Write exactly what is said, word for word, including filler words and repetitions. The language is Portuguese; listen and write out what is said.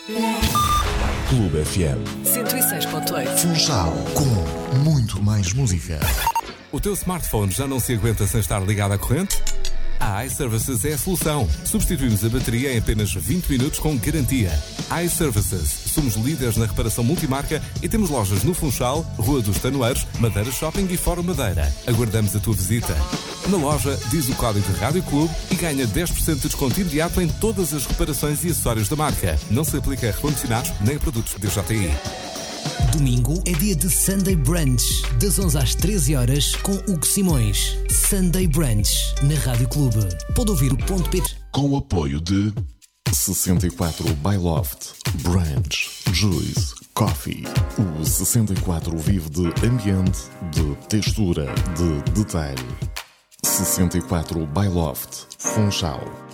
Clube F M cento e seis ponto oito. Funchal, com muito mais música. O teu smartphone já não se aguenta sem estar ligado à corrente? A iServices é a solução. Substituímos a bateria em apenas vinte minutos com garantia. iServices. Somos líderes na reparação multimarca e temos lojas no Funchal, Rua dos Tanoeiros, Madeira Shopping e Fórum Madeira. Aguardamos a tua visita. Na loja, diz o código Rádio Clube e ganha dez por cento de desconto imediato em todas as reparações e acessórios da marca. Não se aplica a recondicionados nem a produtos D J I. Domingo é dia de Sunday Brunch, das onze às treze horas, com Hugo Simões. Sunday Brunch, na Rádio Clube. Pode ouvir o ponto P. Com o apoio de sessenta e quatro by Loft, Brunch, Juice, Coffee. O sessenta e quatro vive de ambiente, de textura, de detalhe. sessenta e quatro by Loft, Funchal.